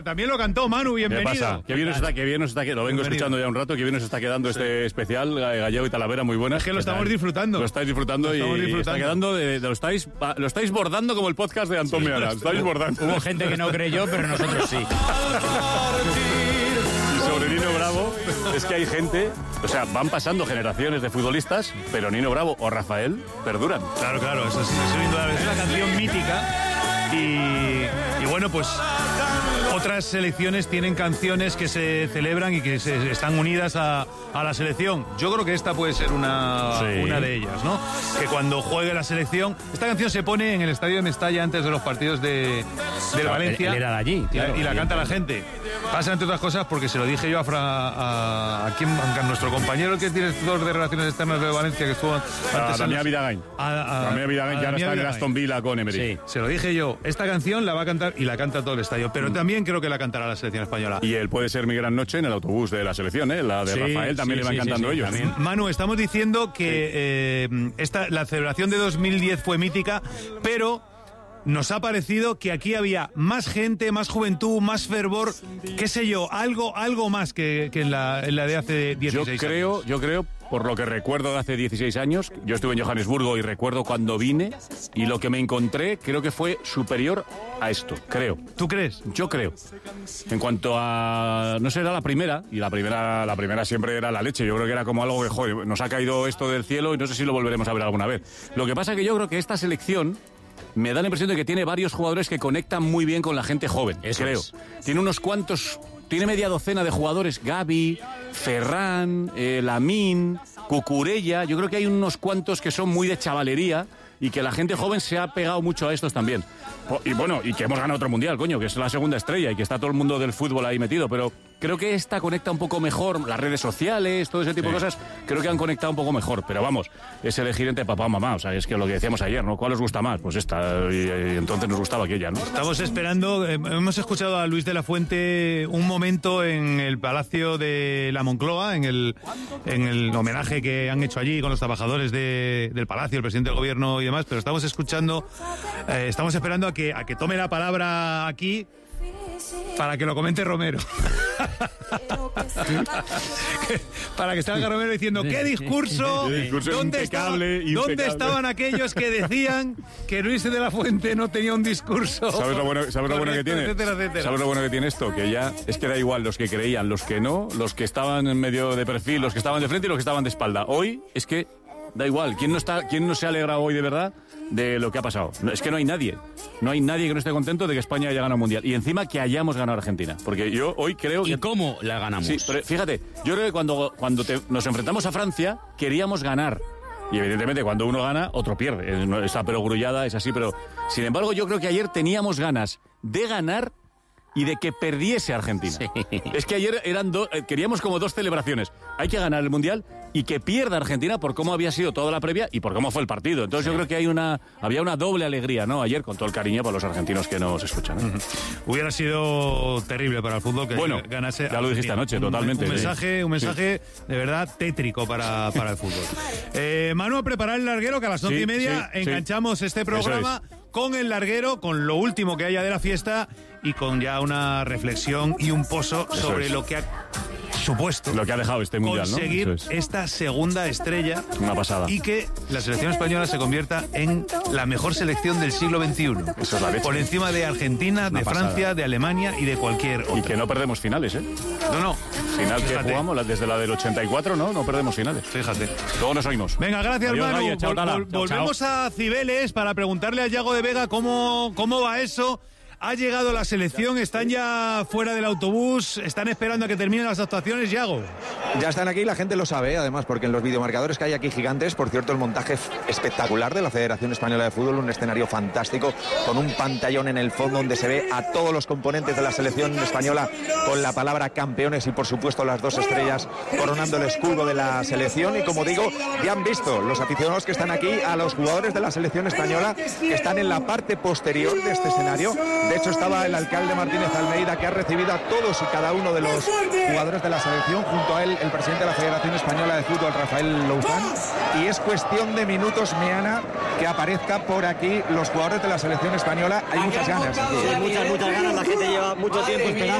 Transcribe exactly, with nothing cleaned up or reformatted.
También lo cantó Manu, bienvenido. ¿Qué pasa? Qué bien nos está, qué bien nos está quedando. Lo vengo bienvenido. escuchando ya un rato, qué bien nos está quedando sí. este especial Gallego y Talavera, muy buena. Es que lo estamos disfrutando. Lo estáis disfrutando lo estamos y disfrutando. Está quedando de, de, lo estáis lo estáis bordando como el podcast de Antón sí, Meana. Lo estáis bordando. Hubo gente que no creyó, pero nosotros sí. Y sobre Nino Bravo, es que hay gente, o sea, van pasando generaciones de futbolistas, pero Nino Bravo o Rafael perduran. Claro, claro, eso es, eso indudable. Es una canción mítica y, y bueno, pues otras selecciones tienen canciones que se celebran y que se, están unidas a, a la selección. Yo creo que esta puede ser una, sí. una de ellas, ¿no? Que cuando juegue la selección... Esta canción se pone en el estadio de Mestalla antes de los partidos de, del claro, Valencia. Él, él era de allí, claro, y, y la canta la gente. Pasa entre otras cosas porque se lo dije yo a, Fra, a, a, quien, a nuestro compañero que es director de Relaciones Externas de Valencia, que estuvo antes... A Damián Vidagain. A, a, Damián Vidagain, que ahora está en el Aston Villa con Emery. Sí, se lo dije yo. Esta canción la va a cantar y la canta todo el estadio, pero mm. también creo que la cantará la selección española. Y él puede ser mi gran noche en el autobús de la selección, ¿eh? La de sí, Rafael también sí, le van sí, cantando sí, sí, ellos. También. Manu, estamos diciendo que sí. eh, esta, la celebración de dos mil diez fue mítica, pero nos ha parecido que aquí había más gente, más juventud, más fervor, qué sé yo, algo, algo más que, que en, la, en la de hace dieciséis yo creo, años. Yo creo, por lo que recuerdo de hace dieciséis años, yo estuve en Johannesburgo y recuerdo cuando vine y lo que me encontré creo que fue superior a esto, creo. ¿Tú crees? Yo creo. En cuanto a... no sé, era la primera, y la primera, la primera siempre era la leche. Yo creo que era como algo que, joder, nos ha caído esto del cielo y no sé si lo volveremos a ver alguna vez. Lo que pasa es que yo creo que esta selección... me da la impresión de que tiene varios jugadores que conectan muy bien con la gente joven, Eso creo. Es. Tiene unos cuantos, tiene media docena de jugadores, Gavi, Ferran, eh, Lamine, Cucurella, yo creo que hay unos cuantos que son muy de chavalería y que la gente joven se ha pegado mucho a estos también. Y bueno, y que hemos ganado otro mundial, coño, que es la segunda estrella y que está todo el mundo del fútbol ahí metido, pero creo que esta conecta un poco mejor, las redes sociales, todo ese tipo sí. de cosas, creo que han conectado un poco mejor, pero vamos, es elegir entre papá o mamá, o sea, es que lo que decíamos ayer, ¿no? ¿Cuál os gusta más? Pues esta, y, y entonces nos gustaba aquella, ¿no? Estamos esperando, eh, hemos escuchado a Luis de la Fuente un momento en el Palacio de la Moncloa, en el, en el homenaje que han hecho allí con los trabajadores de, del Palacio, el presidente del gobierno y demás, pero estamos escuchando, eh, estamos esperando a que, a que tome la palabra aquí para que lo comente Romero. Para que salga Romero diciendo ¿qué discurso? ¿Qué discurso ¿Dónde, impecable, estaba, impecable. ¿Dónde estaban aquellos que decían que Luis de la Fuente no tenía un discurso? ¿Sabes lo bueno, ¿sabes lo bueno que tiene? Etcétera, etcétera. ¿Sabes lo bueno que tiene esto? Que ya es que da igual los que creían, los que no, los que estaban en medio de perfil, los que estaban de frente y los que estaban de espalda. Hoy es que da igual. ¿Quién no está, quién no se ha alegrado hoy de verdad de lo que ha pasado? Es que no hay nadie. No hay nadie que no esté contento de que España haya ganado un mundial. Y encima que hayamos ganado a Argentina. Porque yo hoy creo que... ¿Y cómo la ganamos? Sí, pero fíjate, yo creo que cuando, cuando te, nos enfrentamos a Francia, queríamos ganar. Y evidentemente cuando uno gana, otro pierde. Está perogrullada, es así, pero... Sin embargo, yo creo que ayer teníamos ganas de ganar y de que perdiese Argentina. Sí. Es que ayer eran do, queríamos como dos celebraciones. Hay que ganar el Mundial y que pierda Argentina por cómo había sido toda la previa y por cómo fue el partido. Entonces sí. yo creo que hay una había una doble alegría, ¿no? Ayer, con todo el cariño para los argentinos que nos escuchan, ¿eh? Uh-huh. Hubiera sido terrible para el fútbol que bueno, ganase. Ya lo dijiste anoche, un, totalmente. Un mensaje, un mensaje sí. de verdad tétrico para, para el fútbol. Eh, Manu, a preparar el larguero, que a las once sí, y media sí, enganchamos sí. este programa con el larguero, con lo último que haya de la fiesta y con ya una reflexión y un pozo Eso sobre es. lo que ha supuesto lo que ha dejado este mundial, conseguir ¿no? Es. esta segunda estrella, una pasada, y que la selección española se convierta en la mejor selección del siglo veintiuno. Eso es la leche. Por encima de Argentina, una de pasada. Francia, de Alemania y de cualquier otra. Y que no perdemos finales, ¿eh? No, no. Final Fíjate. que jugamos desde la del ochenta y cuatro, ¿no? No perdemos finales. Fíjate. Luego nos oímos. Venga, gracias, Adiós, Manu. Raya, chao, vol- vol- chao, volvemos chao. a Cibeles para preguntarle a Yago de Vega cómo, cómo va eso. Ha llegado la selección, están ya fuera del autobús, están esperando a que terminen las actuaciones, Yago. Ya están aquí, la gente lo sabe, además, porque en los videomarcadores que hay aquí gigantes, por cierto, el montaje espectacular de la Federación Española de Fútbol, un escenario fantástico, con un pantallón en el fondo donde se ve a todos los componentes de la selección española con la palabra campeones y, por supuesto, las dos estrellas coronando el escudo de la selección. Y, como digo, ya han visto los aficionados que están aquí a los jugadores de la selección española que están en la parte posterior de este escenario, De hecho, estaba el alcalde Martínez Almeida, que ha recibido a todos y cada uno de los jugadores de la selección, junto a él el presidente de la Federación Española de Fútbol, Rafael Louzán, y es cuestión de minutos, Meana, que aparezca por aquí los jugadores de la selección española. Hay muchas ganas. Sí, muchas, muchas ganas. La gente lleva mucho tiempo esperando.